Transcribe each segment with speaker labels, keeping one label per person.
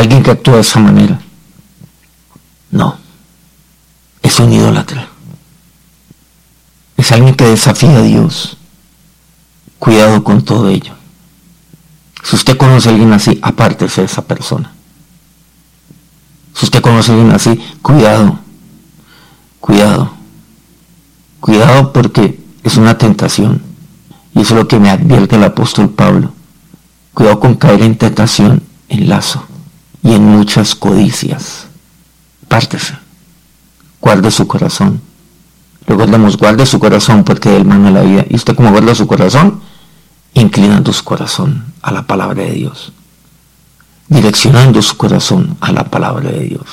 Speaker 1: alguien que actúa de esa manera, no, es un idólatra. Es alguien que desafía a Dios. Cuidado con todo ello. Si usted conoce a alguien así, apártese de esa persona. Si usted conoce a alguien así, cuidado. Cuidado porque es una tentación. Y eso es lo que me advierte el apóstol Pablo. Cuidado con caer en tentación, en lazo y en muchas codicias. Apártese. Guarde su corazón. Luego hablamos, guarde su corazón porque de él mana la vida. Y usted, como guarda su corazón, inclinando su corazón a la palabra de Dios, direccionando su corazón a la palabra de Dios,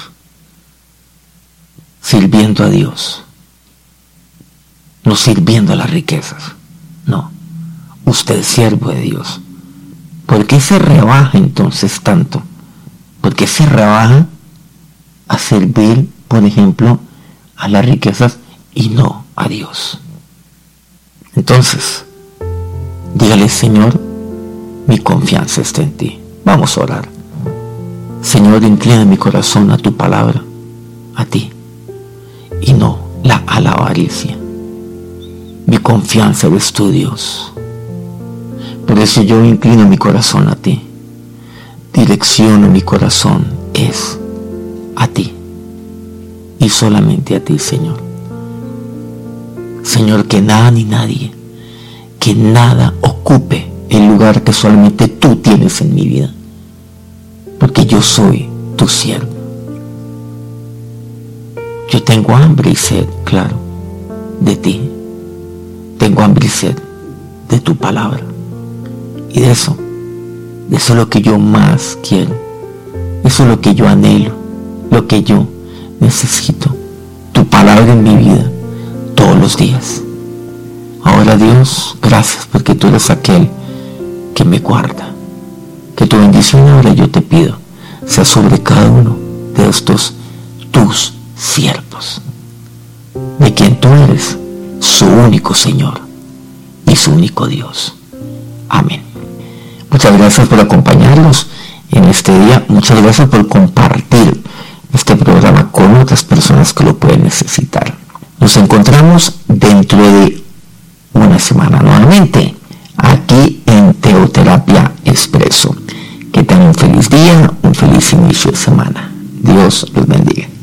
Speaker 1: sirviendo a Dios, no sirviendo a las riquezas, no, usted es siervo de Dios. ¿Por qué se rebaja entonces tanto? ¿Por qué se rebaja a servir, por ejemplo, a las riquezas y no a Dios? Entonces, dígale: Señor, mi confianza está en ti. Vamos a orar. Señor, inclina mi corazón a tu palabra, a ti, y no a la avaricia. Mi confianza es tu Dios. Por eso yo inclino mi corazón a ti. Direcciono mi corazón es a ti. Y solamente a ti, Señor. Señor, que nada ni nadie, que nada ocupe el lugar que solamente tú tienes en mi vida, porque yo soy tu siervo. Yo tengo hambre y sed, claro, de ti. Tengo hambre y sed de tu palabra. Y de eso es lo que yo más quiero. Eso es lo que yo anhelo, lo que yo necesito. Tu palabra en mi vida todos los días. Ahora, Dios, gracias porque tú eres aquel que me guarda. Que tu bendición ahora, yo te pido, sea sobre cada uno de estos tus siervos, de quien tú eres su único Señor y su único Dios. Amén. Muchas gracias por acompañarnos en este día. Muchas gracias por compartir este programa con otras personas que lo pueden necesitar. Nos encontramos dentro de una semana nuevamente aquí en Teoterapia Expreso. Que tengan un feliz día, un feliz inicio de semana. Dios los bendiga.